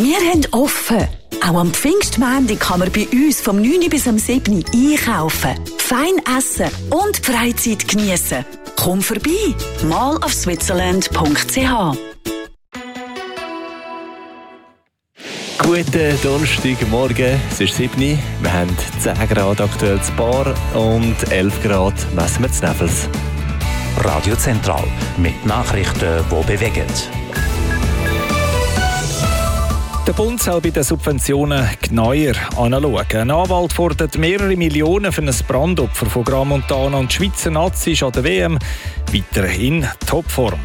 Wir haben offen. Auch am Pfingstmontag kann man bei uns vom 9 bis am 7 einkaufen, fein essen und die Freizeit geniessen. Komm vorbei, mallofswitzerland.ch. Guten Donnerstagmorgen, es ist 7 Uhr. Wir haben 10 Grad aktuell zu Bar und 11 Grad messen wir zu Neffels. Radio Zentral mit Nachrichten, die bewegen. Der Bund soll bei den Subventionen genauer anschauen. Ein Anwalt fordert mehrere Millionen für ein Brandopfer von Gramontana und die Schweizer Nazis an der WM weiter in Topform.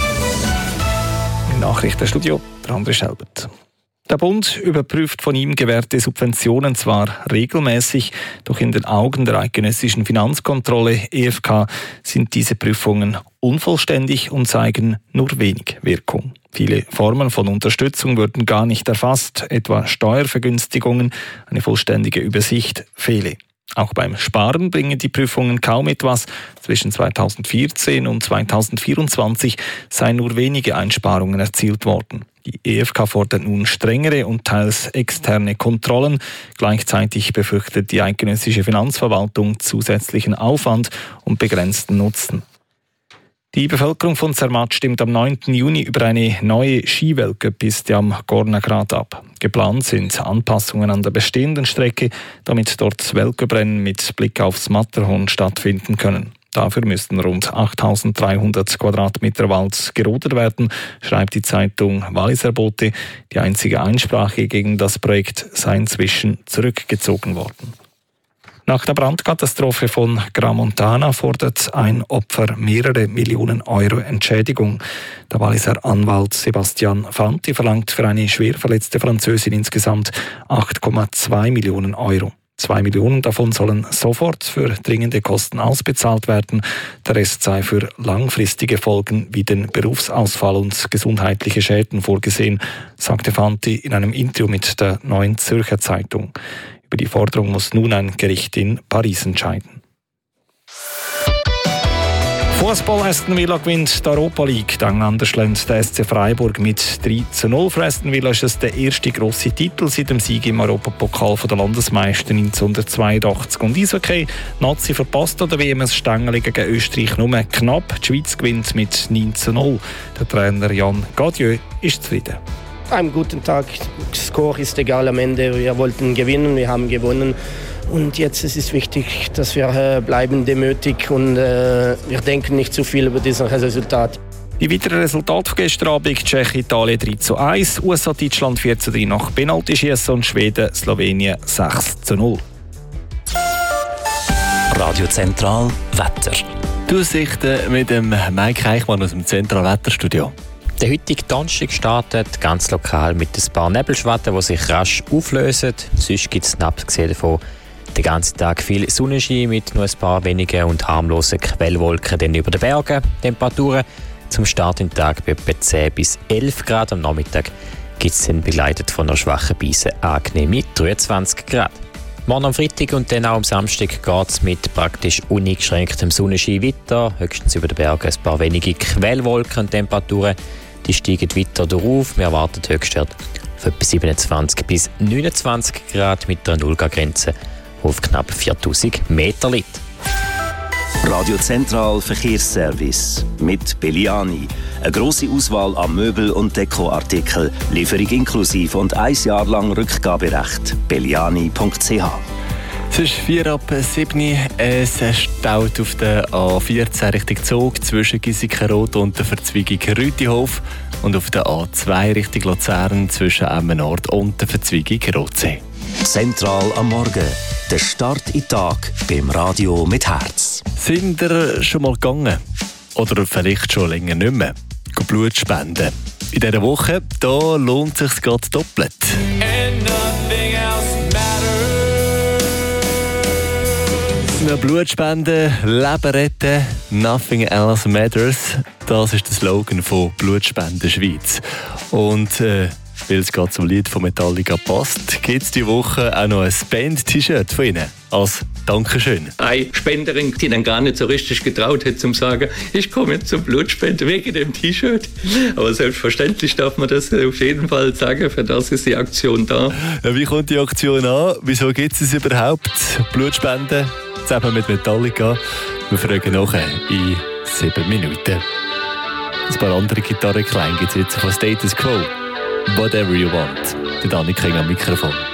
Im Nachrichtenstudio André Schelbert. Der Bund überprüft von ihm gewährte Subventionen zwar regelmäßig, doch in den Augen der eidgenössischen Finanzkontrolle EFK sind diese Prüfungen unvollständig und zeigen nur wenig Wirkung. Viele Formen von Unterstützung würden gar nicht erfasst, etwa Steuervergünstigungen, eine vollständige Übersicht fehle. Auch beim Sparen bringen die Prüfungen kaum etwas. Zwischen 2014 und 2024 seien nur wenige Einsparungen erzielt worden. Die EFK fordert nun strengere und teils externe Kontrollen. Gleichzeitig befürchtet die eidgenössische Finanzverwaltung zusätzlichen Aufwand und begrenzten Nutzen. Die Bevölkerung von Zermatt stimmt am 9. Juni über eine neue Skiweltcup-Piste am Gornergrat ab. Geplant sind Anpassungen an der bestehenden Strecke, damit dort Weltcuprennen mit Blick aufs Matterhorn stattfinden können. Dafür müssten rund 8.300 Quadratmeter Wald gerodet werden, schreibt die Zeitung Walliser Bote. Die einzige Einsprache gegen das Projekt sei inzwischen zurückgezogen worden. Nach der Brandkatastrophe von Gramontana fordert ein Opfer mehrere Millionen Euro Entschädigung. Der Walliser Anwalt Sebastian Fanti verlangt für eine schwer verletzte Französin insgesamt 8,2 Millionen Euro. 2 Millionen davon sollen sofort für dringende Kosten ausbezahlt werden. Der Rest sei für langfristige Folgen wie den Berufsausfall und gesundheitliche Schäden vorgesehen, sagte Fanti in einem Interview mit der Neuen Zürcher Zeitung. Über die Forderung muss nun ein Gericht in Paris entscheiden. Fußball: Aston Villa gewinnt die Europa League. Die Engländer schlagen der SC Freiburg mit 3:0. Für Aston Villa ist es der erste grosse Titel seit dem Sieg im Europapokal der Landesmeister 1982. Und Eishockey: Nazi verpasst an der WM ein Stängeli gegen Österreich nur knapp. Die Schweiz gewinnt mit 9:0. Der Trainer Jan Gadieu ist zufrieden. Am guten Tag, Score ist egal am Ende. Wir wollten gewinnen, wir haben gewonnen. Und jetzt ist es wichtig, dass wir bleiben demütig und wir denken nicht zu viel über dieses Resultat. Die weiteren Resultate von gestern Abend: Tschechien-Italien 3:1, USA-Deutschland 4:3 nach Penaltyschiessen und Schweden-Slowenien 6:0. Radio Zentral Wetter. Die Aussichten mit dem Mike Eichmann aus dem Zentralwetterstudio. Der heutige Donnerstag startet ganz lokal mit ein paar Nebelschwatten, die sich rasch auflösen. Sonst gibt es abgesehen davon den ganzen Tag viel Sonnenschein mit nur ein paar wenigen und harmlosen Quellwolken dann über den Bergen. Temperaturen zum Start im Tag bei etwa 10 bis 11 Grad. Am Nachmittag gibt es dann begleitet von einer schwachen Brise angenehme 23 Grad. Morgen am Freitag und dann auch am Samstag geht es mit praktisch uneingeschränktem Sonnenschein weiter. Höchstens über den Bergen ein paar wenige Quellwolken und Temperaturen. Die steigen weiter auf. Wir erwarten Höchstwerte von etwa 27 bis 29 Grad mit einer Nullgrenze auf knapp 4000 Meter liegt. Radio Zentral Verkehrsservice mit Belliani. Eine grosse Auswahl an Möbel- und Dekoartikeln, Lieferung inklusive und 1 Jahr lang Rückgaberecht. Belliani.ch. Es ist 6:04. Es staut auf der A14 Richtung Zug zwischen Giesikenrot und der Verzweigung Rütihof und auf der A2 Richtung Luzern zwischen Emmenort und der Verzweigung Rotsee. Zentral am Morgen. Der Start in den Tag beim Radio mit Herz. Sind ihr schon mal gegangen? Oder vielleicht schon länger nicht mehr? Blut spenden. In dieser Woche da lohnt es sich gerade doppelt. Blut spenden, Leben retten, nothing else matters. Das ist der Slogan von Blutspenden Schweiz. Und Weil es gerade zum Lied von Metallica passt, gibt es diese Woche auch noch ein Band-T-Shirt von Ihnen. Als Dankeschön. Eine Spenderin, die dann gar nicht so richtig getraut hat, zum sagen, ich komme jetzt zum Blutspenden wegen dem T-Shirt. Aber selbstverständlich darf man das auf jeden Fall sagen, für das ist die Aktion da. Ja, wie kommt die Aktion an? Wieso gibt es überhaupt? Blutspenden zusammen mit Metallica. Wir fragen nachher in 7 Minuten. Ein paar andere Gitarrenklänge gibt es jetzt von Status Quo. Whatever you want. Der Dani King am Mikrofon.